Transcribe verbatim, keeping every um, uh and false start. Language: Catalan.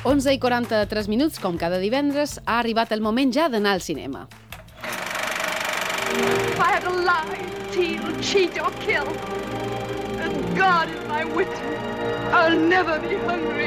onze i quaranta-tres minuts, com cada divendres, ha arribat el moment ja d'anar al cinema. If I had to lie, steal, cheat or kill, as God is my witness, I'll never be hungry.